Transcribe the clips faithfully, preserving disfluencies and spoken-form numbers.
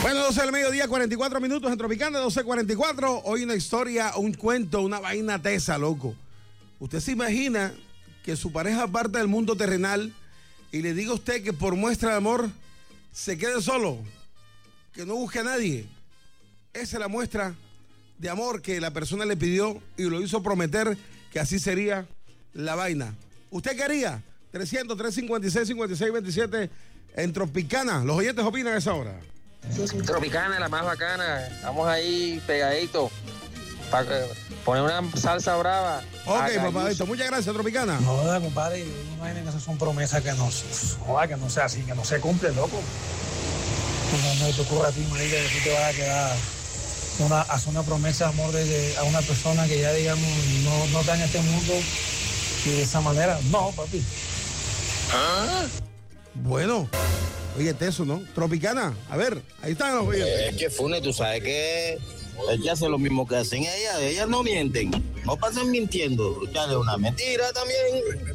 Bueno, doce del mediodía, cuarenta y cuatro minutos en Tropicana, doce cuarenta y cuatro. Hoy una historia, un cuento, una vaina tesa, loco. ¿Usted se imagina que su pareja parte del mundo terrenal y le diga a usted que por muestra de amor se quede solo, que no busque a nadie? Esa es la muestra de amor que la persona le pidió y lo hizo prometer que así sería la vaina. ¿Usted qué haría? trescientos, trescientos cincuenta y seis, cincuenta y seis veintisiete en Tropicana. Los oyentes opinan a esa hora. Tropicana, la más bacana. Estamos ahí pegaditos para poner una salsa brava. Ok, papadito, muchas gracias, Tropicana. No, joda, compadre, no imaginen que esas son promesas que no, joda, que no sea así, que no se cumplen, loco. No, no te ocurre a ti, marica, que tú te vas a quedar una, hacer una promesa de amor de, a una persona que ya, digamos, no, no está en este mundo y de esa manera. No, papi. ¿Ah? Bueno. Oye, teso, ¿no? Tropicana, a ver, ahí están los oyentes. Es que Fune, tú sabes que ella hace lo mismo que hacen ellas, ellas no mienten, no pasan mintiendo, ya es una mentira también.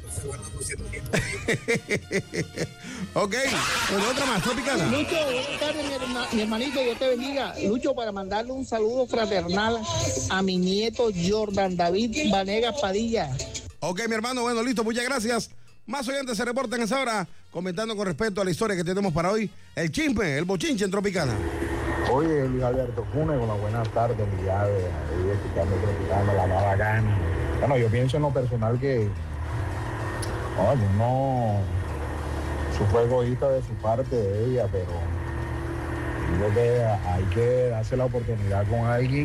Ok, bueno, otra más, Tropicana. Lucho, buenas tardes, mi, herma, mi hermanito, Dios te bendiga. Lucho, para mandarle un saludo fraternal a mi nieto Jordan David Vanegas Padilla. Ok, mi hermano, bueno, listo, muchas gracias. Más oyentes se reportan a esa hora comentando con respecto a la historia que tenemos para hoy. El chisme, el bochinche en Tropicana. Oye, Luis Alberto Funes, con la buena tarde, mi llave, ahí escuchando Tropicana, la más bacana. Bueno, yo pienso en lo personal que, oye, no, su fue egoísta de su parte, de ella, pero yo creo que hay que darse la oportunidad con alguien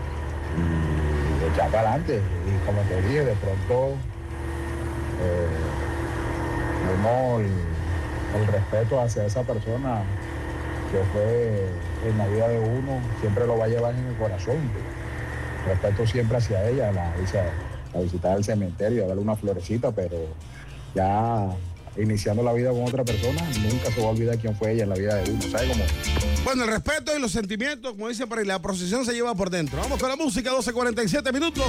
y echar para adelante. Y como te dije, de pronto eh, vemos el, el respeto hacia esa persona que fue en la vida de uno, siempre lo va a llevar en el corazón. Respeto siempre hacia ella, la, la visitar el cementerio, a darle una florecita, pero ya iniciando la vida con otra persona, nunca se va a olvidar quién fue ella en la vida de uno, ¿sabes cómo? Bueno, el respeto y los sentimientos, como dice por ahí, la procesión se lleva por dentro. Vamos con la música, doce cuarenta y siete minutos.